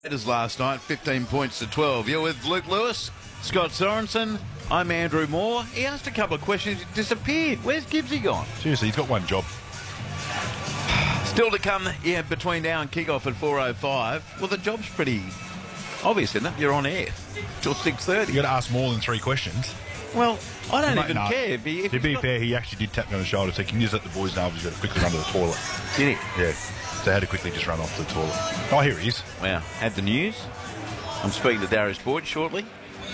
Raiders last night, 15 points to 12. You're with Luke Lewis, Scott Sorensen. I'm Andrew Moore. He asked a couple of questions. He disappeared. Where's Gibbsy gone? Seriously, he's got one job. Still to come, between now and kick-off at 4:05. Well, the job's pretty obvious, isn't it? You're on air till 6:30. You got to ask more than 3 questions. Well, I don't even No. care. To be fair, he actually did tap me on the shoulder, so can you just let the boys know he's got to quickly run to the toilet? Did he? Yeah. So I had to quickly just run off to the toilet. Oh, here he is. Wow. Had the news. I'm speaking to Darius Boyd shortly.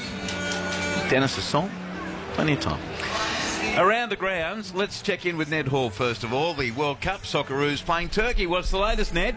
Dennis Assault. Plenty of time. Around the grounds, let's check in with Ned Hall first of all. The World Cup Socceroos playing Turkey. What's the latest, Ned?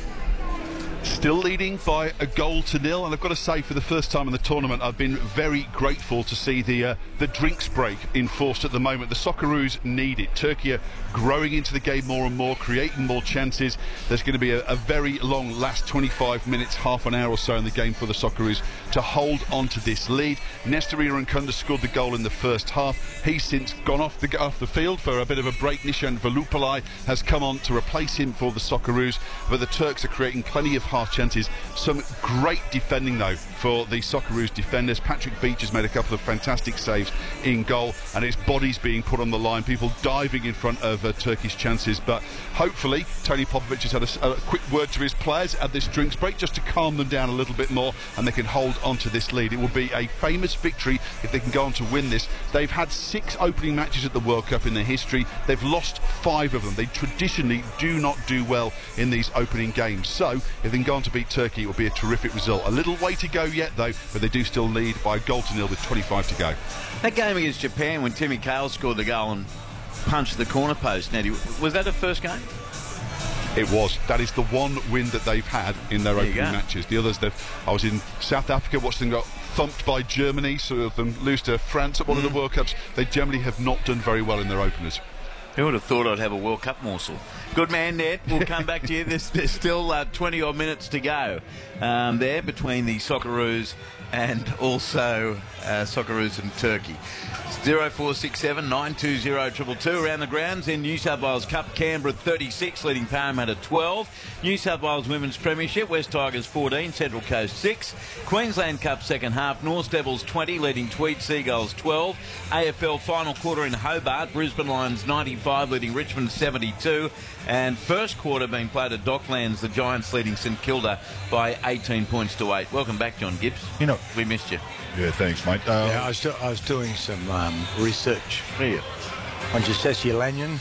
Still leading by 1-0, and I've got to say, for the first time in the tournament, I've been very grateful to see the drinks break enforced at the moment. The Socceroos need it. Turkey are growing into the game more and more, creating more chances. There's going to be a very long last 25 minutes, half an hour or so in the game for the Socceroos to hold on to this lead. Nestor Irankunda scored the goal in the first half. He's since gone off the field for a bit of a break. Nishan Velupalai has come on to replace him for the Socceroos, but the Turks are creating plenty of half chances. Some great defending though for the Socceroos defenders. Patrick Beach has made a couple of fantastic saves in goal, and his body's being put on the line, people diving in front of Turkish chances. But hopefully Tony Popovic has had a quick word to his players at this drinks break just to calm them down a little bit more, and they can hold on to this lead. It will be a famous victory if they can go on to win this. They've had 6 opening matches at the World Cup in their history. They've lost 5 of them. They traditionally do not do well in these opening games, so if they can go on to beat Turkey, it will be a terrific result. A little way to go yet though, but they do still lead by 1-0 with 25 to go. That game against Japan when Timmy Cahill scored the goal and punched the corner post, Neddy, was that a first game? It was. That is the one win that they've had in their opening matches. The others, I was in South Africa, watched them get thumped by Germany, so them lose to France at one of the World Cups. They generally have not done very well in their openers. Who would have thought I'd have a World Cup morsel? Good man, Ned. We'll come back to you. There's still 20-odd minutes to go there between the Socceroos and also Socceroos and Turkey. 0467 920 222 around the grounds in New South Wales Cup. Canberra 36, leading Parramatta 12. New South Wales Women's Premiership, West Tigers 14, Central Coast 6. Queensland Cup second half, North Devils 20, leading Tweed Seagulls 12. AFL final quarter in Hobart, Brisbane Lions 95, leading Richmond 72. And first quarter being played at Docklands, the Giants leading St Kilda by 18 points to 8. Welcome back, John Gibbs. You know, we missed you. Yeah, thanks, mate. Yeah, I was doing some research on Jessessi Lanyon,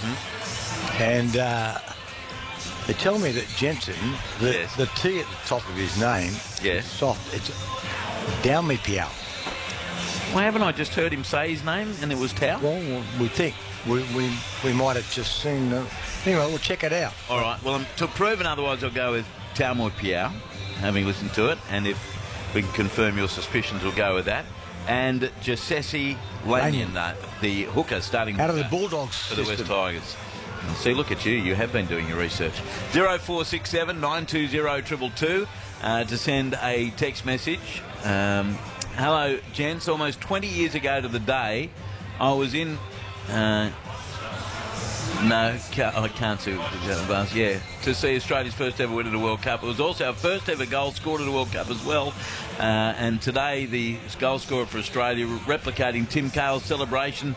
and they tell me that Jensen, the T at the top of his name, is soft. It's Daumi Piao. Well, haven't I just heard him say his name and it was Tau? Well, we think. We might have just seen... anyway, we'll check it out. All right. Well, to prove otherwise, I'll go with Taumoi Piao, having listened to it. And if we can confirm your suspicions, we'll go with that. And Jessessi Lanyon, the hooker starting... Out of the Bulldogs for the West Tigers. And see, look at you. You have been doing your research. 0467 920 222 to send a text message. Hello, gents. Almost 20 years ago to the day, I was in... No, I can't see it. Yeah, to see Australia's first ever win at a World Cup. It was also our first ever goal scored at a World Cup as well. And today, the goal scorer for Australia, replicating Tim Cahill's celebration